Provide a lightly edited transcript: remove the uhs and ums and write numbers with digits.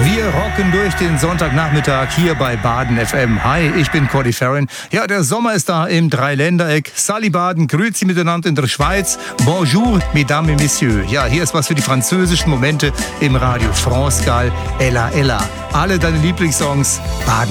Wir rocken durch den Sonntagnachmittag hier bei Baden FM. Hi, ich bin Cody Farron. Ja, der Sommer ist da im Dreiländereck. Sali Baden, grüezi miteinander in der Schweiz. Bonjour, mesdames et messieurs. Ja, hier ist was für die französischen Momente im Radio France Gall. Ella, Ella. Alle deine Lieblingssongs. Baden